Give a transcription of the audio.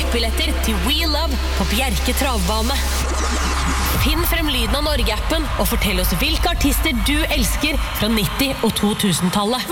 billetter til We Love på Bjerke Travbane. Finn frem lyden av Norge-appen og fortell oss hvilke artister du elsker fra 90- og 2000-tallet.